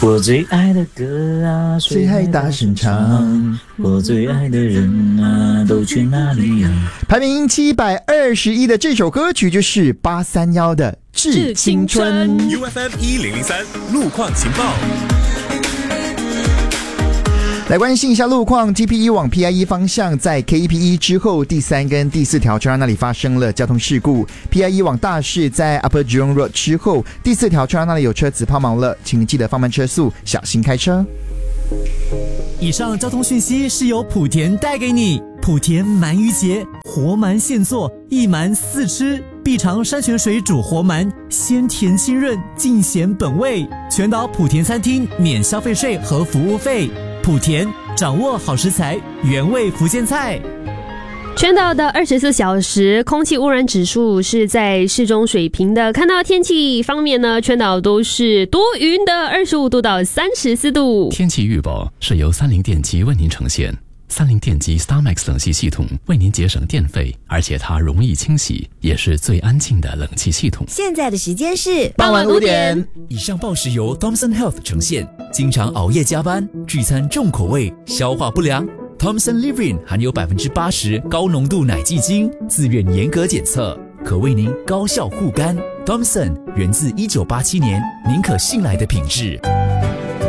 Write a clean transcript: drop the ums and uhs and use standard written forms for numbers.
我最爱的歌啊，谁还大声唱？我最爱的人啊，都去哪里呀？ 排名721的这首歌曲就是831的《致青春》。 UFM 1003路况情报。 来关心一下路况 ，TP1 往 PIE 方向，在 KEP1 之后第3跟第4条车道那里发生了交通事故。PIE 往大市在 Upper Jurong Road 之后，第4条车道那里有车子抛锚了，请记得放慢车速，小心开车。 以上交通讯息是由莆田带给你。莆田鳗鱼节，活鳗现做，一鳗4吃，必尝山泉水煮活鳗，鲜甜清润，尽显本味。全岛莆田餐厅免消费税和服务费。莆田掌握好食材，原味福建菜。 全岛的24小时空气污染指数是在适中水平的。看到天气方面呢，全岛都是多云的，25度到34度。 天气预报是由30电机为您呈现。30电机 StarMax 冷气系统为您节省电费，而且它容易清洗，也是最安静的冷气系统。 现在的时间是傍晚5点。 以上报时由 Thomson Health 呈现。经常熬夜加班，聚餐重口味，消化不良。Thomson Livrin 含有80%高浓度奶蓟精，自愿严格检测，可为您高效护肝。Thomson 源自1987年，您可信赖的品质。